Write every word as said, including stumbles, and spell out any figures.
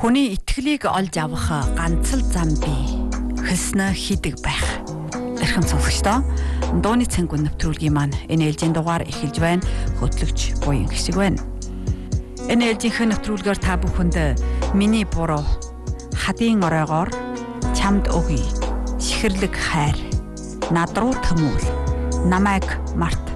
Хүний итгэлийг олж авах ганц л зам бий. Хөснө хийдэг байх. Эрхэм сонсогчдоо дууны цэнгүн нэвтрүүлгийн маань энэ ээлжийн дугаар эхэлж байна. Хөтлөгч буян гişиг байна. Энэ ээлжийнхэн нэвтрүүлгээр та бүхэнд миний буруу хадын оройгоор чамд өгье. Чихэрлэг хайр. Над руу төмүүл. Намайг март.